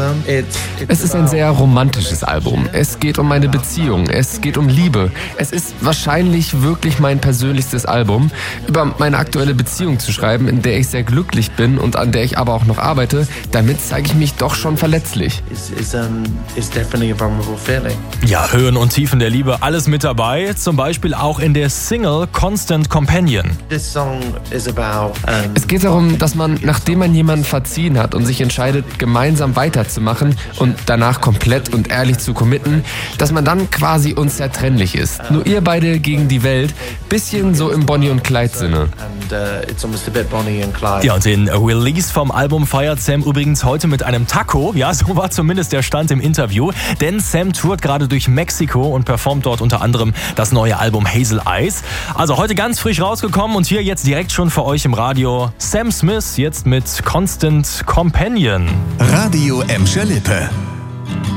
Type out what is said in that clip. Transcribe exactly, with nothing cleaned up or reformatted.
Es ist ein sehr romantisches Album. Es geht um meine Beziehung, es geht um Liebe. Es ist wahrscheinlich wirklich mein persönlichstes Album. Über meine aktuelle Beziehung zu schreiben, in der ich sehr glücklich bin und an der ich aber auch noch arbeite, damit zeige ich mich doch schon verletzlich. Ja, Höhen und Tiefen der Liebe, alles mit dabei. Zum Beispiel auch in der Single Constant Companion. Es geht darum, dass man, nachdem man jemanden verziehen hat und sich entscheidet, gemeinsam weiterzumachen und danach komplett und ehrlich zu committen, dass man dann quasi unzertrennlich ist. Nur ihr beide gegen die Welt, bisschen so im Bonnie und Clyde Sinne. Ja, und den Release vom Album feiert Sam übrigens heute mit einem Taco. Ja, so war zumindest der Stand im Interview. Denn Sam tourt gerade durch Mexiko und performt dort unter anderem das neue Album Hazel Eyes. Also heute ganz frisch rausgekommen und hier jetzt direkt schon für euch im Radio Sam Smith, jetzt mit Constant Companion. Radio Emscher Lippe.